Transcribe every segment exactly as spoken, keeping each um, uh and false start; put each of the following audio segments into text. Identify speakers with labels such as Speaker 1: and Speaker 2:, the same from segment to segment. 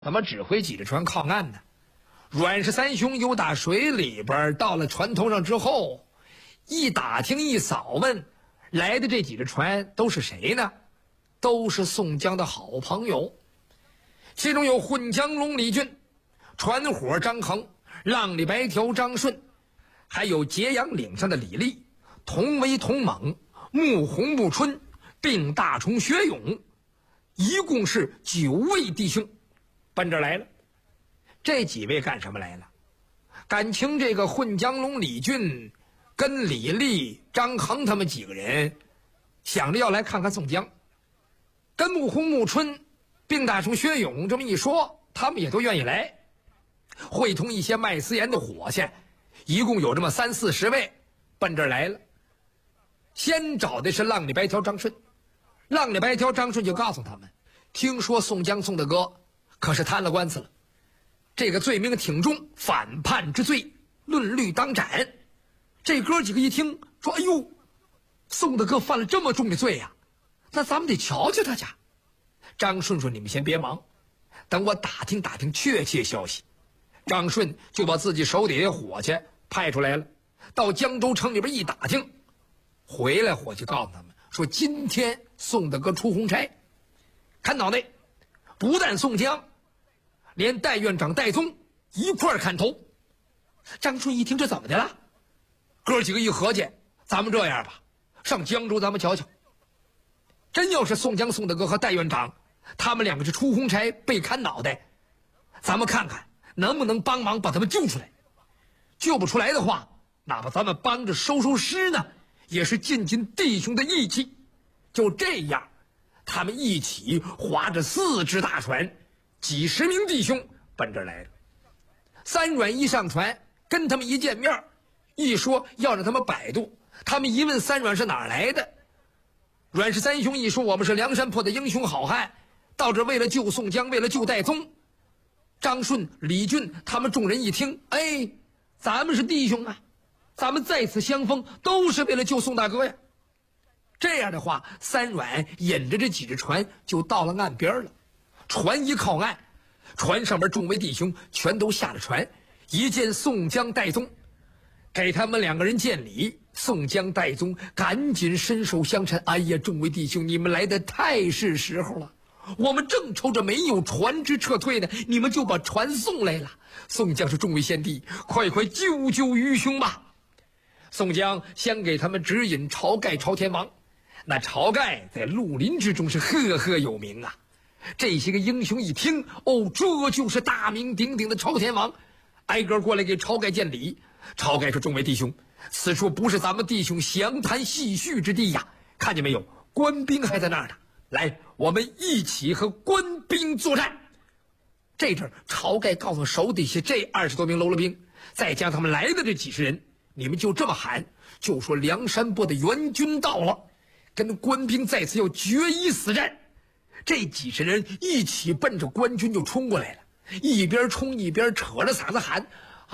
Speaker 1: 怎么指挥几只船靠岸呢？阮氏三兄由打水里边到了船头上之后，一打听一扫问，来的这几只船都是谁呢？都是宋江的好朋友，其中有混江龙李俊、船伙张衡、浪里白条张顺，还有揭阳岭上的李立、同为同猛、穆弘穆春、并大虫薛勇，一共是九位弟兄奔这来了。这几位干什么来了？感情这个混江龙李俊跟李立、张衡他们几个人想着要来看看宋江，跟穆弘穆春并大虫薛勇这么一说，他们也都愿意来，会同一些卖私盐的伙计，一共有这么三四十位奔这儿来了。先找的是浪里白条张顺，浪里白条张顺就告诉他们，听说宋江宋大哥可是摊了官司了，这个罪名挺重，反叛之罪，论律当斩。这哥几个一听说，哎呦，宋大哥犯了这么重的罪呀、啊，那咱们得瞧瞧他去。张顺说，你们先别忙，等我打听打听确切消息。张顺就把自己手底下伙计派出来了，到江州城里边一打听，回来伙计告诉他们说，今天宋大哥出红差，砍脑袋，不但宋江，连戴院长戴宗一块砍头。张顺一听，这怎么的了？哥几个一合计，咱们这样吧，上江州咱们瞧瞧，真要是宋江宋大哥和戴院长他们两个是出红差被砍脑袋，咱们看看能不能帮忙把他们救出来。救不出来的话，哪怕咱们帮着收收尸呢，也是尽尽弟兄的义气。就这样，他们一起划着四只大船，几十名弟兄奔这儿来了。三阮一上船，跟他们一见面，一说要让他们摆渡，他们一问三阮是哪儿来的，阮氏三兄一说，我们是梁山泊的英雄好汉，到这为了救宋江，为了救戴宗。张顺、李俊他们众人一听，哎，咱们是弟兄啊，咱们在此相逢都是为了救宋大哥呀。这样的话，三阮引着这几只船就到了岸边了。船一靠岸，船上面众位弟兄全都下了船，一见宋江、戴宗，给他们两个人见礼。宋江、戴宗赶紧伸手相搀，哎呀，众位弟兄，你们来的太是时候了，我们正愁着没有船只撤退呢，你们就把船送来了。宋江说，众位贤弟，快快救救愚兄吧。宋江先给他们指引晁盖朝天王，那晁盖在绿林之中是赫赫有名啊。这些个英雄一听，哦，这就是大名鼎鼎的朝天王，挨个过来给晁盖见礼。晁盖说，众位弟兄，此处不是咱们弟兄详谈细叙之地呀，看见没有，官兵还在那儿呢，来，我们一起和官兵作战。这阵晁盖告诉手底下这二十多名喽啰兵，再加他们来的这几十人，你们就这么喊，就说梁山泊的援军到了，跟官兵在此要决一死战。这几十人一起奔着官军就冲过来了，一边冲一边扯着嗓子喊，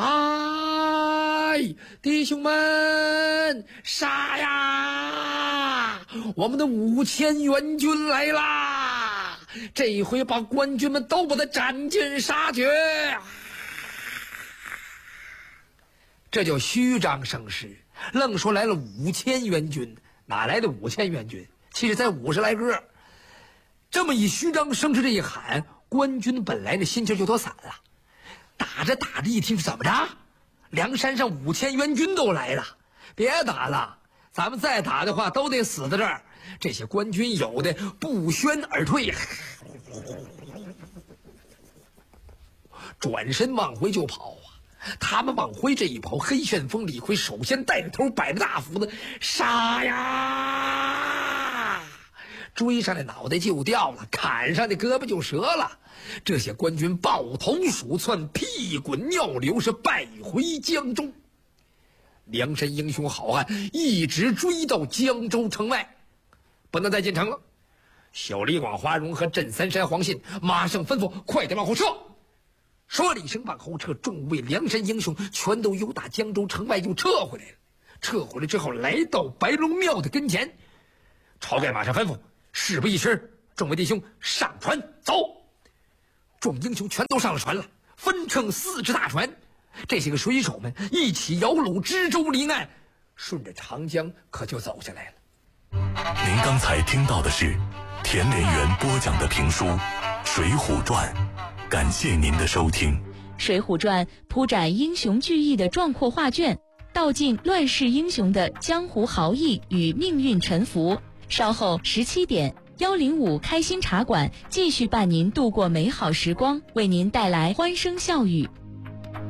Speaker 1: 哎，弟兄们，杀呀！我们的五千援军来啦！这一回把官军们都把他斩尽杀绝。这叫虚张声势，愣说来了五千援军，哪来的五千援军？其实才五十来个。这么一虚张声势，这一喊，官军本来那心情就都散了。打着打着一听是怎么着，梁山上五千援军都来了，别打了，咱们再打的话都得死在这儿。这些官军有的不宣而退，转身往回就跑啊。他们往回这一跑，黑旋风李逵首先带着头，摆着大斧子，杀呀！追上来脑袋就掉了，砍上的胳膊就折了。这些官军抱头鼠窜，屁滚尿流，是败回江州。梁山英雄好汉一直追到江州城外，不能再进城了。小李广花荣和镇三山黄信马上吩咐，快点往后撤。说了一声往后撤，众位梁山英雄全都由打江州城外又撤回来了。撤回来之后，来到白龙庙的跟前，晁盖马上吩咐，事不宜迟，众位弟兄上船走。 众英雄全都上了船了，分成四只大船。这些个水手们一起摇橹支舟离岸，顺着长江可就走下来了。
Speaker 2: 您刚才听到的是田连元播讲的评书《水浒传》，感谢您的收听。《
Speaker 3: 水浒传》铺展英雄聚义的壮阔画卷，道尽乱世英雄的江湖豪义与命运沉浮。稍后十七点，幺零五开心茶馆继续伴您度过美好时光，为您带来欢声笑语。